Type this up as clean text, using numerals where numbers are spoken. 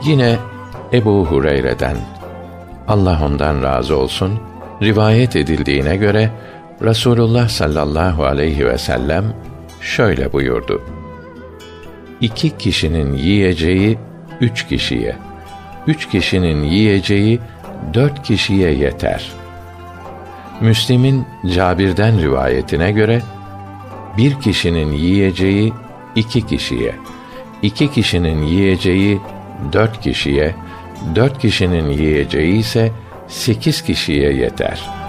Yine Ebu Hureyre'den, Allah ondan razı olsun, rivayet edildiğine göre Resulullah sallallahu aleyhi ve sellem şöyle buyurdu: 2 kişinin yiyeceği 3 kişiye, 3 kişinin yiyeceği 4 kişiye yeter. Müslim'in Cabir'den rivayetine göre, 1 kişinin yiyeceği 2 kişiye, 2 kişinin yiyeceği 4 kişiye, 4 kişinin yiyeceği ise 8 kişiye yeter.